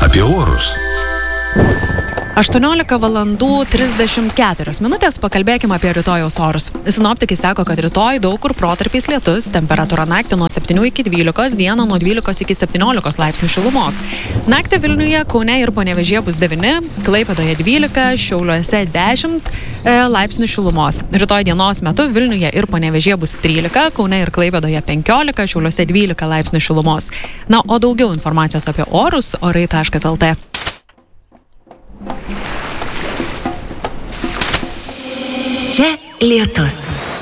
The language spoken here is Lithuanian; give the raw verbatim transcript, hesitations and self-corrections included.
apie orus. aštuoniolika valandų trisdešimt keturios minutės, pakalbėkime apie rytojaus orus. Sinoptikai sako, kad rytoj daug kur protarpiais lietus, temperatūra naktį nuo septynių iki dvylikos, dieną nuo dvylikos iki septyniolikos laipsnių šilumos. Naktį Vilniuje, Kaune ir Panevėžyje bus devyni, Klaipėdoje dvylika, Šiauliuose dešimt e, laipsnių šilumos. Rytoj dienos metu Vilniuje ir Panevėžyje bus trylika, Kaune ir Klaipėdoje penkiolika, Šiauliuose dvylika laipsnių šilumos. Na, o daugiau informacijos apie orus orai taškas lt. Čia lietus.